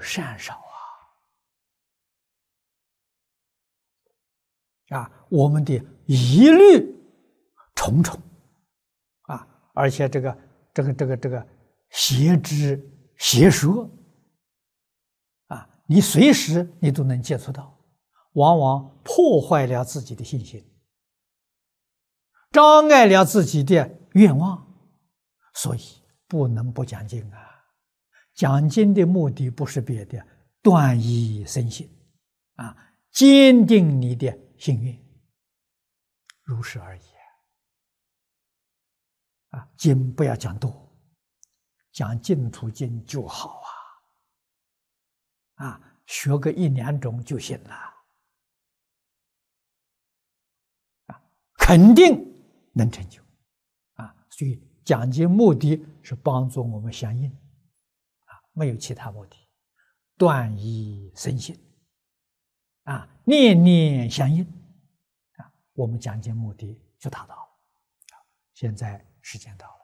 善少我们的疑虑重重而且这个邪知邪说你随时你都能接触到，往往破坏了自己的信心，障碍了自己的愿望，所以不能不讲经讲经的目的不是别的，断疑生信坚定你的心愿，如是而已经不要讲多，讲净土经就好学个1、2种就行了肯定能成就所以讲经目的是帮助我们相应没有其他目的，断疑生信念念相应我们讲经目的就达到了。现在时间到了。